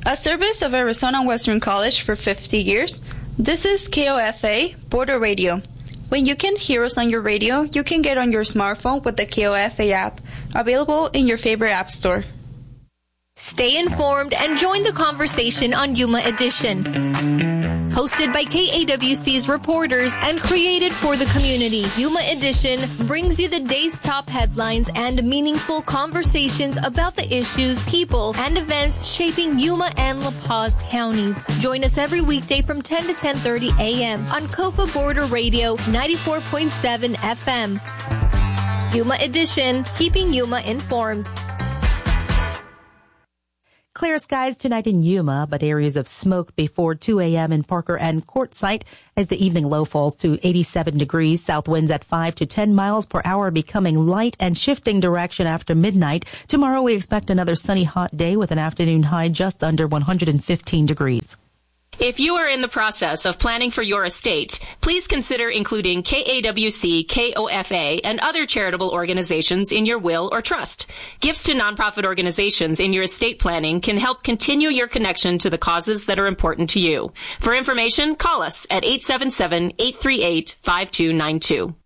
A service of Arizona Western College for 50 years. This is KOFA Border Radio. When you can't hear us on your radio, you can get on your smartphone with the KOFA app, available in your favorite app store. Stay informed and join the conversation on Yuma Edition. Hosted by KAWC's reporters and created for the community, Yuma Edition brings you the day's top headlines and meaningful conversations about the issues, people, and events shaping Yuma and La Paz counties. Join us every weekday from 10 to 10:30 a.m. on KOFA Border Radio 94.7 FM. Yuma Edition, keeping Yuma informed. Clear skies tonight in Yuma, but areas of smoke before 2 a.m. in Parker and Quartzsite as the evening low falls to 87 degrees. South winds at 5 to 10 miles per hour becoming light and shifting direction after midnight. Tomorrow we expect another sunny hot day with an afternoon high just under 115 degrees. If you are in the process of planning for your estate, please consider including KAWC, KOFA, and other charitable organizations in your will or trust. Gifts to nonprofit organizations in your estate planning can help continue your connection to the causes that are important to you. For information, call us at 877-838-5292.